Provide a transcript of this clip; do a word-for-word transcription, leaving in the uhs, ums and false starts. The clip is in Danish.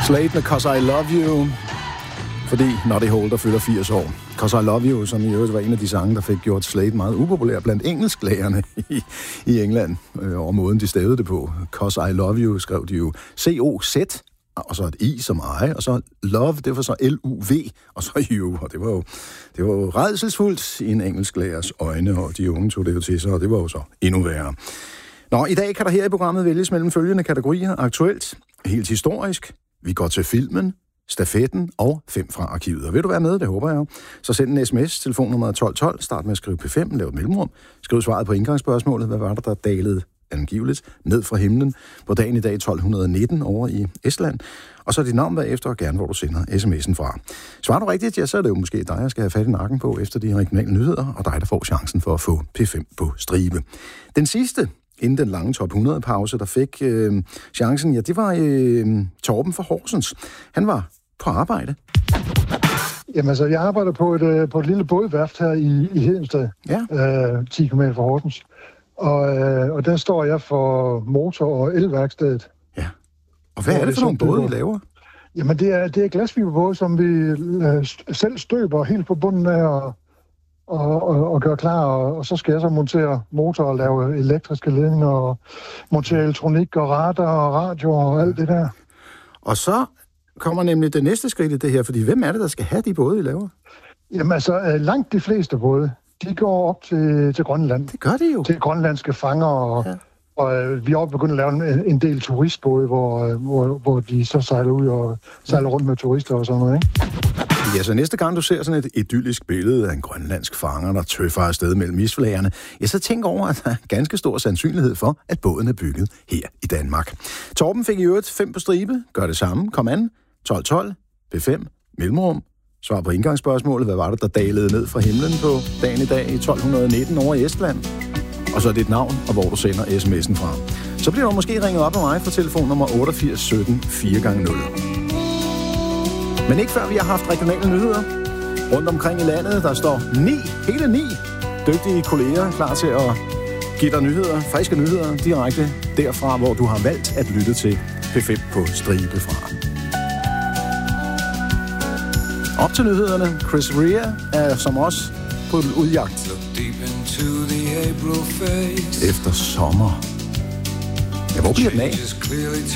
Slade med 'Cause I Love You, fordi Noddy Holder fylder firs år. 'Cause I Love You, som i øvrigt var en af de sange, der fik gjort Slade meget upopulær blandt engelsklærerne i, i England, øh, over måden de stavede det på. 'Cause I Love You skrev de jo C O Z, og så et I som I, og så Love, det var så L U V, og så You, og det var jo, det var jo rædselsfuldt i en engelsklærers øjne, og de unge tog det jo til sig, og det var jo så endnu værre. Nå, i dag kan der her i programmet vælges mellem følgende kategorier: aktuelt, helt historisk, vi går til filmen, stafetten og fem fra arkivet. Og vil du være med, det håber jeg jo. Så send en sms, telefonnummer tolv tolv, start med at skrive P fem, lav et mellemrum, skriv svaret på indgangsspørgsmålet, hvad var der, der dalede angiveligt ned fra himlen på dagen i dag tolv nitten over i Estland. Og så dit navn bagefter, og gerne hvor du sender sms'en fra. Svarer du rigtigt, ja, så er det jo måske dig, jeg skal have fat i nakken på efter de regionale nyheder, og dig, der får chancen for at få P fem på stribe. Den sidste, inden den lange top hundrede-pause, der fik øh, chancen, ja, det var øh, Torben fra Horsens. Han var på arbejde. Jamen altså, jeg arbejder på et, på et lille bådværft her i, i Hedensted, ja. øh, ti kilometer fra Horsens. Og, øh, og der står jeg for motor- og elværkstedet. Ja. Og hvad og er det for nogle både, I laver? Jamen, det er, det er glasfiberbåde, som vi øh, selv støber helt på bunden af og, og, og, og gør klar. Og, og så skal jeg så montere motor og lave elektriske ledninger og montere elektronik og radar og radio og alt det der. Og så kommer nemlig det næste skridt i det her, fordi hvem er det, der skal have de både, I laver? Jamen altså, langt de fleste både, de går op til, til Grønland. Det gør de jo. Til grønlandske fanger, og, ja. og øh, vi er også begyndt at lave en, en del turistbåde, hvor, øh, hvor, hvor de så sejler ud og sejler rundt med turister og sådan noget, ikke? Ja, så næste gang du ser sådan et idyllisk billede af en grønlandsk fanger, der tøffer afsted mellem isflagerne, ja, så tænk over, at der er ganske stor sandsynlighed for, at båden er bygget her i Danmark. Torben fik i øvrigt fem på stribe. Gør det samme. Kom an. tolv tolv. P fem. Mellemrum. Svar på indgangsspørgsmålet. Hvad var det, der dalede ned fra himlen på dagen i dag i tolv nitten over i Estland? Og så dit navn, og hvor du sender sms'en fra. Så bliver du måske ringet op af mig fra telefonnummer otteogfirs sytten fire gange nul. Men ikke før vi har haft regionale nyheder. Rundt omkring i landet, der står ni, hele ni dygtige kolleger klar til at give dig nyheder, friske nyheder, direkte derfra, hvor du har valgt at lytte til P fem på stribe fra. Op til nyhederne. Chris Rea er som os på udjagt efter sommer. Ja, hvor bliver den af?